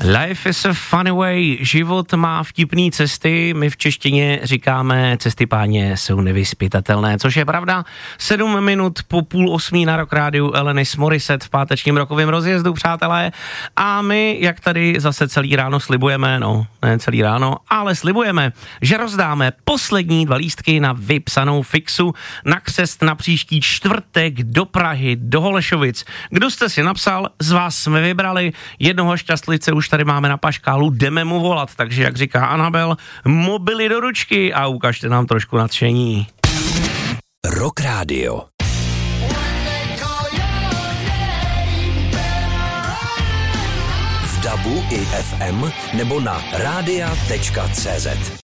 Life is a funny way, život má vtipný cesty, my v češtině říkáme cesty páně jsou nevyzpytatelné, což je pravda. 7 minut po 7:30 na Rock Rádiu Alanis Morissette v pátečním rokovém rozjezdu, přátelé. A my, jak tady zase celý ráno slibujeme, no ne celý ráno, ale slibujeme, že rozdáme poslední 2 lístky na vypsanou fixu na křest na příští čtvrtek do Prahy, do Holešovic. Kdo jste si napsal, z vás jsme vybrali, jednoho šťastlice už tady máme na paškálu, jdeme mu volat, takže jak říká Anabel, mobily do ručky a ukažte nám trošku nadšení. Rock Radio. V DABu i FM nebo na radia.cz.